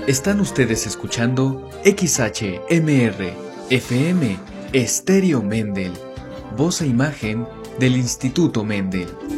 Están ustedes escuchando XHMR FM Estéreo Mendel, voz e imagen del Instituto Mendel.